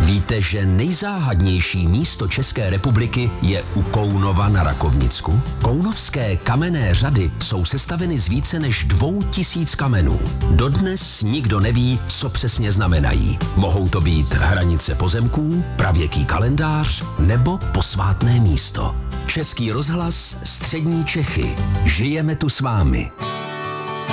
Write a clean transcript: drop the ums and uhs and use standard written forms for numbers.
Víte, že nejzáhadnější místo České republiky je u Kounova na Rakovnicku? Kounovské kamenné řady jsou sestaveny z více než 2000 kamenů. Dodnes nikdo neví, co přesně znamenají. Mohou to být hranice pozemků, pravěký kalendář nebo posvátné místo. Český rozhlas, Střední Čechy. Žijeme tu s vámi.